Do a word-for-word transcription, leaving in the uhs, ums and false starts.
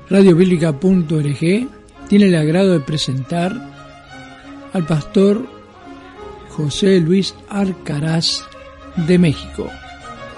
radio bíblica punto org tiene el agrado de presentar al pastor José Luis Arcaraz de México.